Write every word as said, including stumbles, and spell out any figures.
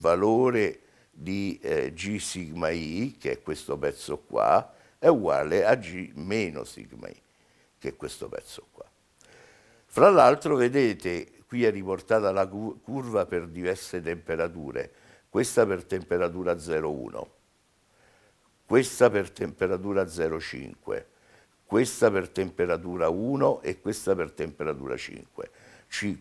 valore di eh, G sigma I, che è questo pezzo qua, è uguale a G meno sigma I, che è questo pezzo qua. Fra l'altro, vedete, qui è riportata la cu- curva per diverse temperature, questa per temperatura zero virgola uno, questa per temperatura zero virgola cinque, questa per temperatura uno e questa per temperatura cinque. Ci-